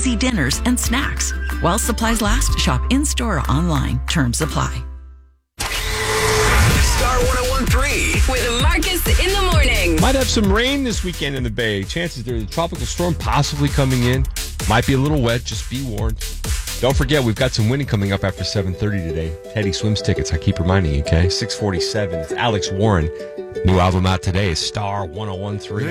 easy dinners and snacks. While supplies last, shop in-store or online. Terms apply. Star 101.3 with Marcus in the morning. Might have some rain this weekend in the Bay. Chances there's a tropical storm possibly coming in. Might be a little wet. Just be warned. Don't forget, we've got some winning coming up after 7:30 today. Teddy Swims tickets, I keep reminding you, okay? 6:47. It's Alex Warren. New album out today is Star 101.3.